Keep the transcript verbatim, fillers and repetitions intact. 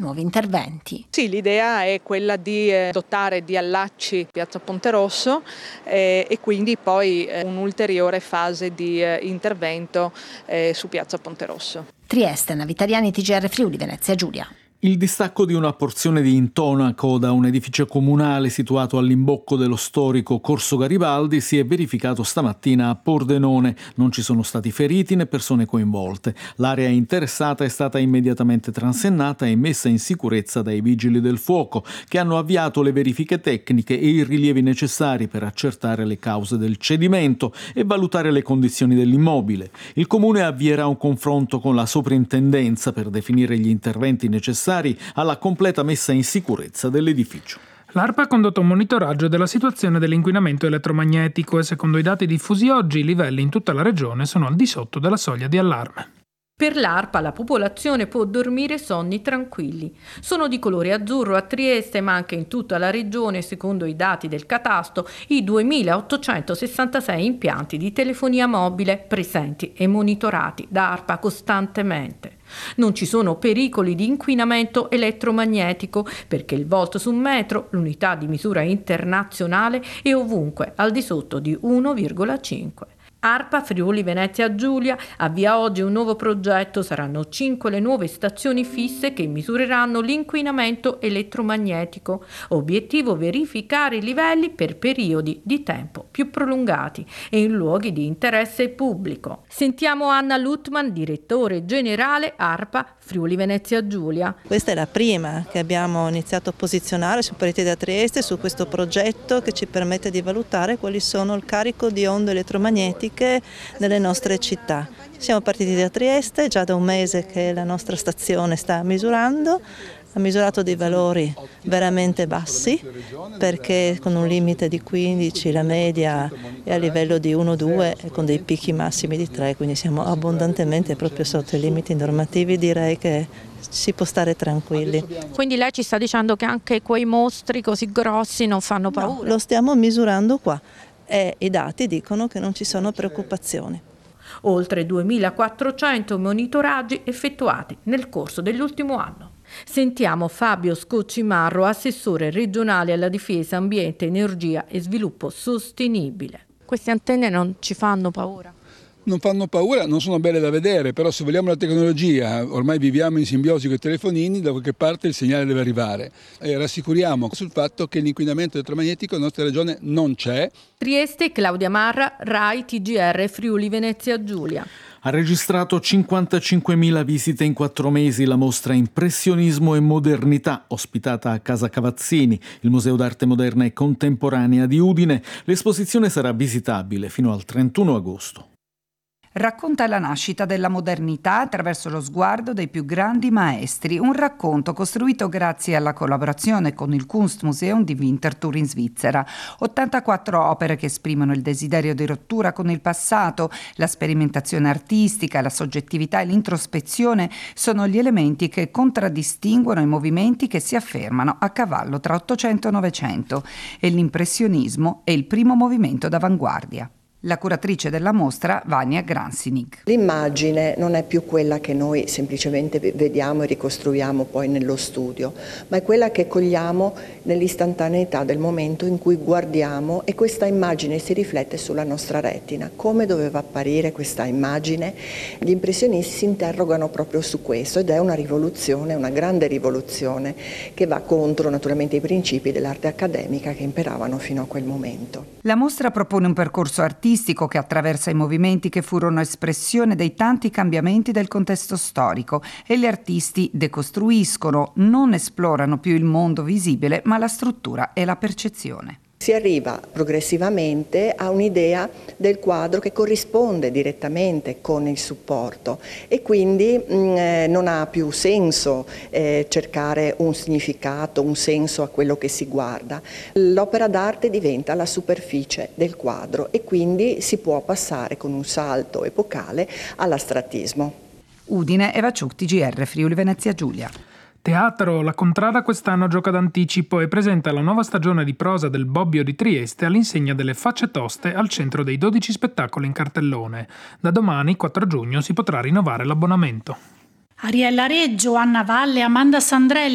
nuovi interventi. Sì, l'idea è quella di eh, dotare di allacci Piazza Ponte Rosso eh, e quindi poi eh, un'ulteriore fase di eh, intervento eh, su Piazza Ponte Rosso. Trieste, Navitaliani, T G R Friuli, Venezia Giulia. Il distacco di una porzione di intonaco da un edificio comunale situato all'imbocco dello storico Corso Garibaldi si è verificato stamattina a Pordenone. Non ci sono stati feriti né persone coinvolte. L'area interessata è stata immediatamente transennata e messa in sicurezza dai vigili del fuoco, che hanno avviato le verifiche tecniche e i rilievi necessari per accertare le cause del cedimento e valutare le condizioni dell'immobile. Il comune avvierà un confronto con la soprintendenza per definire gli interventi necessari alla completa messa in sicurezza dell'edificio. L'ARPA ha condotto un monitoraggio della situazione dell'inquinamento elettromagnetico e secondo i dati diffusi oggi i livelli in tutta la regione sono al di sotto della soglia di allarme. Per l'ARPA la popolazione può dormire sonni tranquilli. Sono di colore azzurro a Trieste, ma anche in tutta la regione, secondo i dati del catasto, i duemilaottocentosessantasei impianti di telefonia mobile presenti e monitorati da ARPA costantemente. Non ci sono pericoli di inquinamento elettromagnetico perché il volt su metro, l'unità di misura internazionale, è ovunque al di sotto di uno virgola cinque. ARPA Friuli Venezia Giulia avvia oggi un nuovo progetto. Saranno cinque le nuove stazioni fisse che misureranno l'inquinamento elettromagnetico. Obiettivo: verificare i livelli per periodi di tempo più prolungati e in luoghi di interesse pubblico. Sentiamo Anna Lutman, direttore generale ARPA Friuli Venezia Giulia. Questa è la prima che abbiamo iniziato a posizionare su Pareti da Trieste su questo progetto che ci permette di valutare quali sono il carico di onde elettromagnetiche nelle nostre città. Siamo partiti da Trieste, già da un mese che la nostra stazione sta misurando, ha misurato dei valori veramente bassi perché con un limite di quindici la media è a livello di uno due e con dei picchi massimi di tre, quindi siamo abbondantemente proprio sotto i limiti normativi, direi che si può stare tranquilli. Quindi lei ci sta dicendo che anche quei mostri così grossi non fanno paura? No, lo stiamo misurando qua. E i dati dicono che non ci sono preoccupazioni. Oltre duemilaquattrocento monitoraggi effettuati nel corso dell'ultimo anno. Sentiamo Fabio Scoccimarro, assessore regionale alla difesa, ambiente, energia e sviluppo sostenibile. Queste antenne non ci fanno paura? Non fanno paura, non sono belle da vedere, però se vogliamo la tecnologia, ormai viviamo in simbiosi con i telefonini, da qualche parte il segnale deve arrivare. E rassicuriamo sul fatto che l'inquinamento elettromagnetico nella nostra regione non c'è. Trieste, Claudia Marra, Rai T G R Friuli Venezia Giulia. Ha registrato cinquantacinquemila visite in quattro mesi la mostra Impressionismo e Modernità, ospitata a Casa Cavazzini, il Museo d'Arte Moderna e Contemporanea di Udine. L'esposizione sarà visitabile fino al trentuno agosto. Racconta la nascita della modernità attraverso lo sguardo dei più grandi maestri, un racconto costruito grazie alla collaborazione con il Kunstmuseum di Winterthur in Svizzera. ottantaquattro opere che esprimono il desiderio di rottura con il passato, la sperimentazione artistica, la soggettività e l'introspezione sono gli elementi che contraddistinguono i movimenti che si affermano a cavallo tra Ottocento e Novecento, e l'impressionismo è il primo movimento d'avanguardia. La curatrice della mostra, Vania Gransinig. L'immagine non è più quella che noi semplicemente vediamo e ricostruiamo poi nello studio, ma è quella che cogliamo nell'istantaneità del momento in cui guardiamo e questa immagine si riflette sulla nostra retina. Come doveva apparire questa immagine? Gli impressionisti si interrogano proprio su questo ed è una rivoluzione, una grande rivoluzione che va contro naturalmente i principi dell'arte accademica che imperavano fino a quel momento. La mostra propone un percorso artistico che attraversa i movimenti che furono espressione dei tanti cambiamenti del contesto storico e gli artisti decostruiscono, non esplorano più il mondo visibile, ma la struttura e la percezione. Si arriva progressivamente a un'idea del quadro che corrisponde direttamente con il supporto e quindi mh, non ha più senso eh, cercare un significato, un senso a quello che si guarda. L'opera d'arte diventa la superficie del quadro e quindi si può passare con un salto epocale all'astrattismo. Udine, Eva Ciuc, T G R Friuli Venezia Giulia. Teatro, la Contrada quest'anno gioca d'anticipo e presenta la nuova stagione di prosa del Bobbio di Trieste all'insegna delle Facce Toste al centro dei dodici spettacoli in cartellone. Da domani, quattro giugno, si potrà rinnovare l'abbonamento. Ariella Reggio, Anna Valle, Amanda Sandrelli